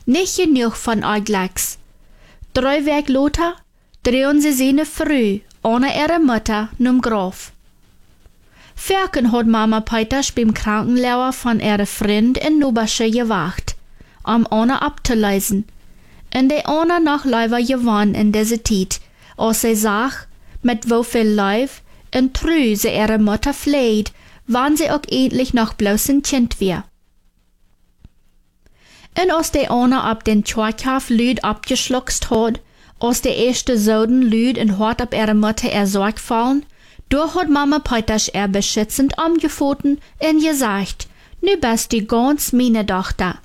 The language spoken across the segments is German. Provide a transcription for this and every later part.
nicht genug von Eiglex. 3 Weg later drehen sie seine früh, ohne ihre Mutter, num Graf. Verken hat Mama Peters beim Krankenlauer von ihrer Freund in Nubasche gewacht, ohne abzuleisen. Und die ohne noch leider gewann in dieser Zeit, als sie sah, mit wo viel Leib und treu sie ihre Mutter pflegt, wann sie auch endlich noch bloß ein Kind war. Und als die ohne ab den Tschorkhof Lüd abgeschluckt hat, als die erste Soden Lüd und hart ab ihre Mutter Sorg fallen, da hat Mama Peters beschützend angefoten und gesagt, nu bist du ganz meine Tochter.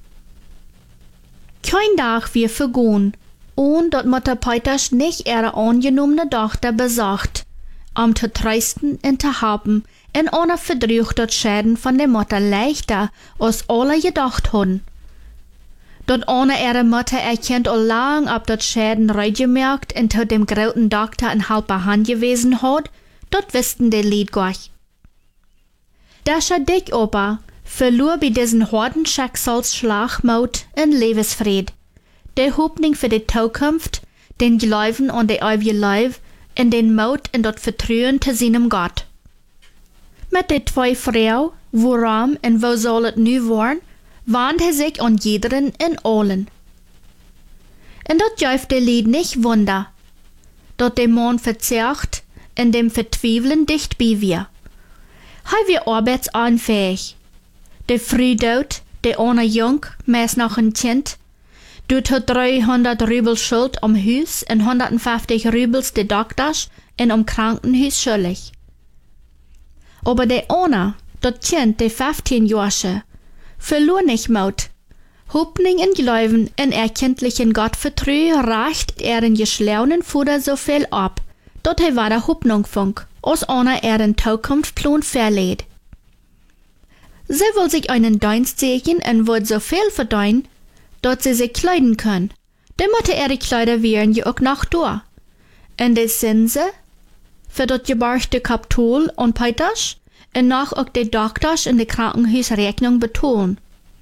Kein Tag wir vergehen, und dat Mutter Peters nicht ihre angenommene Tochter besucht, zu trösten und zu haben, und ohne Verdruch dat Schäden von der Mutter leichter, als alle gedacht haben. Dat ohne ihre Mutter erkennt all lang ab dat Schäden reingemerkt und zu dem grauten Doktor in halber Hand gewesen hat, dat wussten die Lied gleich. Das dick Opa verlor bei diesen harten Schicksalsschlag Mut und Lebensfried. Der Hoffnung für die Zukunft, den Glauben an die ewige Leben und den Mut und das Vertrauen zu seinem Gott. Mit den 2 Frauen, woran und wo soll es nu werden, wand er sich an jederen in allen. Und das jäuft der Lied nicht Wunder, dass der Mann verzerrt und dem Vertweifeln dicht bei wir. Hei wir arbeitsunfähig. Der Frühdot, der ohne Jung, meist noch ein Kind, tut 300 Rubel Schuld am Haus und 150 Rubels de Doktors und am Krankenhaus schuldig. Aber der ohne, das Kind, der 15 Jahre, verlor nicht Mut. Hoffnung und Glauben in erkenntlichen Gottvertrauen reicht ihren geschlaunen Fuder so viel ab, dort er war der Hoffnung funk, als ohne ihren Zukunftsplan verlädt. Sie will sich einen Dienst sehen und wird so viel verdienen, dass sie sich kleiden können. Die Mutter ihre Kleider wären ja auch noch da. Und das sind sie, für das gebarchte Kapitol und Peters, und noch auch die Doktors in der Krankenhausrechnung betonen.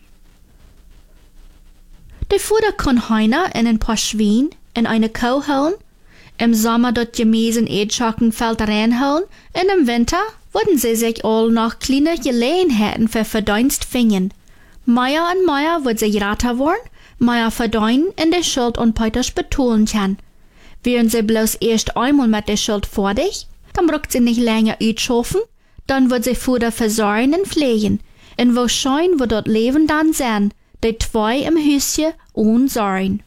Die Futter kann heiner in ein paar Schwein in eine Kuh holen, im Sommer dort Gemüse Edschakenfeld reinholen, und im Winter würden sie sich all noch kleine Gelegenheiten für Verdienst finden. Mehr und mehr wird sie rater worden, mehr verdienen in der Schuld und Peters betonen kann. Wären sie bloß erst einmal mit der Schuld fertig, dann braucht sie nicht länger utschaffen, dann wird sie Futter versorgen und pflegen, und wahrscheinlich wird dort Leben dann sein, die 2 im Häuschen ohne Sorgen.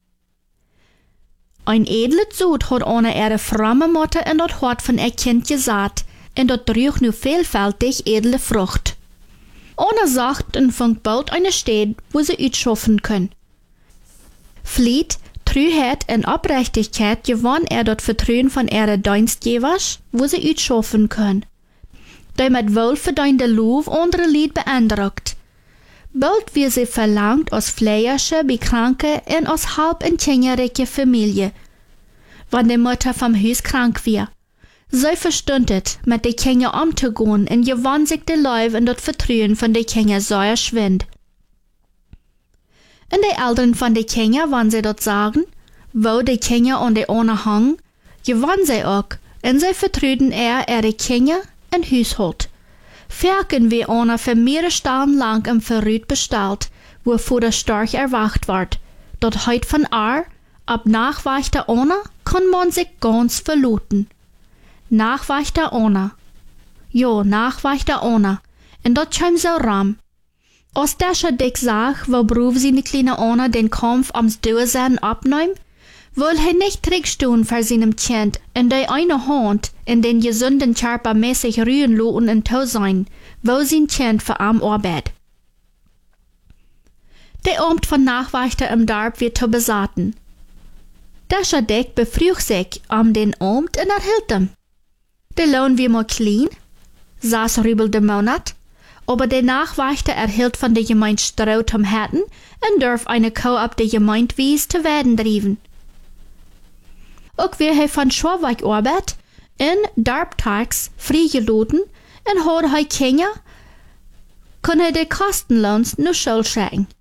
Ein edle Zut hat ohne ihre fromme Mutter in das Hort von ihr Kind gesagt, und dort trug nu vielfältig edle Frucht. Ohne sagt und fängt bald eine Stadt, wo sie utschaffen können. Fleet, Treuheit und Oprechtigkeit gewann dort Vertrauen von ihren Dienstgebers, wo sie utschaffen können. Die mit wohlverdiente Lob andere Lied beeindruckt. Bald wie sie verlangt aus Pflegerische, bei Kranke und aus halb- und kinderreiche Familie, wenn die Mutter vom Haus krank war. Sie verstündet, mit den Kindern umzugehen und gewann sich die Leib und das Vertrauen von den Kindern sehr schwind. Und die Eltern von den Kindern, wenn sie dort sagen, wo die Kinder an die Ohne hangen, gewann sie auch, und sie vertrauten ihre Kinder und Haushalt. Verken wir ohne für mehrere Stunden lang im Verrüt bestellt, wovor der Storch erwacht wird. Dort heut von ab Nachweichter ohne, kann man sich ganz verluten. Nachweichter ohne. Jo, Nachweichter ohne. Und dort kam so ram. Als der schon dick sag, wo Bruf seine kleine ohne den Kampf ams Durchsein abnehmen, will er nicht trickstun für seinem Kind in die eine Hand in den gesunden Körper mäßig rühren loten und to sein, wo sein Kind für am Arbeit. Der Amt von Nachweichter im Darb wird zu besaten. Der Schadeck befrücht sich den Amt und erhielt ihm. Der Lohn wie mal klein, 6 Rubel der Monat, aber der Nachweichter erhielt von der Gemeinde Stroh zum Hätten und darf eine Kuh ab der Gemeinde Wies zu werden driven. Auch wir haben von Schwarweg Arbeit in Darbtags freigeladen und hat Kinder, kann die Kostenlohns nur Schuld schicken.